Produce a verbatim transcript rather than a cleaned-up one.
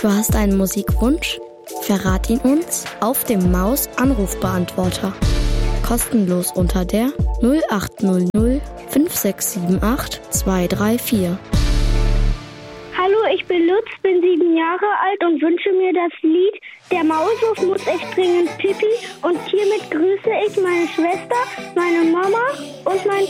Du hast einen Musikwunsch? Verrat ihn uns auf dem Maus-Anrufbeantworter. Kostenlos unter der null acht null null fünf sechs sieben acht zwei drei vier. Hallo, ich bin Lutz, bin sieben Jahre alt und wünsche mir das Lied Der Maulwurf muss echt dringend Pipi. Und hiermit grüße ich meine Schwester, meine Mama und mein